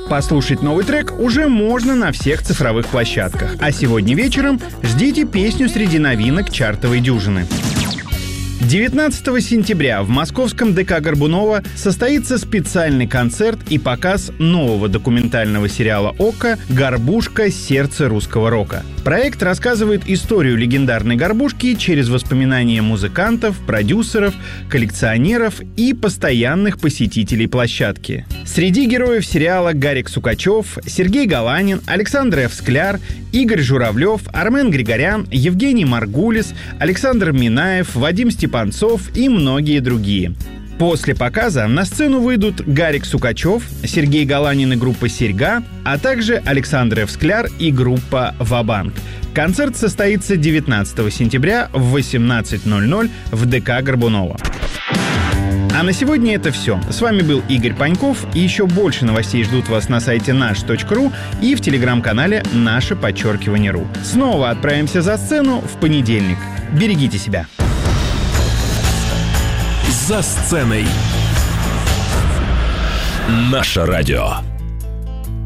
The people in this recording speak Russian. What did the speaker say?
Послушать новый трек уже можно на всех цифровых площадках. А сегодня вечером ждите песню среди новинок чартовой дюжины. 19 сентября в московском ДК Горбунова состоится специальный концерт и показ нового документального сериала ОККО «Горбушка. Сердце русского рока». Проект рассказывает историю легендарной горбушки через воспоминания музыкантов, продюсеров, коллекционеров и постоянных посетителей площадки. Среди героев сериала Гарик Сукачев, Сергей Галанин, Александр Ф. Скляр, Игорь Журавлев, Армен Григорян, Евгений Маргулис, Александр Минаев, Вадим Степанцов и многие другие. После показа на сцену выйдут Гарик Сукачев, Сергей Галанин и группа «Серьга», а также Александр Ф. Скляр и группа «Ва-банк». Концерт состоится 19 сентября в 18:00 в ДК Горбунова. А на сегодня это все. С вами был Игорь Паньков, и еще больше новостей ждут вас на сайте наш.ру и в телеграм-канале _ру. Снова отправимся за сцену в понедельник. Берегите себя. За сценой. Наше радио.